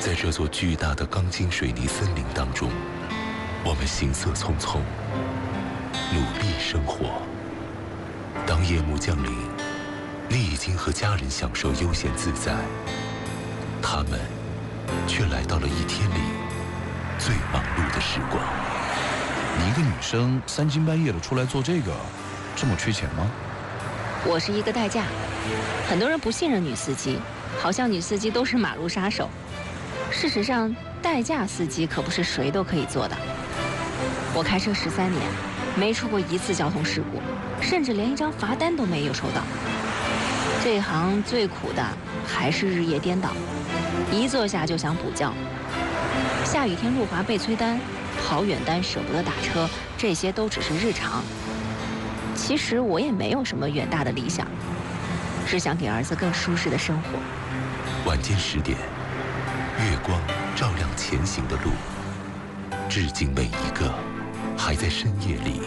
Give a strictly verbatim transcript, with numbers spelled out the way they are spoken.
在这座巨大的钢筋水泥森林当中，我们行色匆匆，努力生活。当夜幕降临，你已经和家人享受悠闲自在，他们却来到了一天里最忙碌的时光。 你一个女生三更半夜的出来做这个，这么缺钱吗？ 我是一个代驾，很多人不信任女司机，好像女司机都是马路杀手。事实上，代驾司机可不是谁都可以做的。我开车十三年，没出过一次交通事故，甚至连一张罚单都没有收到。这一行最苦的还是日夜颠倒，一坐下就想补觉。下雨天路滑被催单，跑远单舍不得打车，这些都只是日常。其实我也没有什么远大的理想，只想给儿子更舒适的生活。 晚间十点，月光照亮前行的路，致敬每一个还在深夜里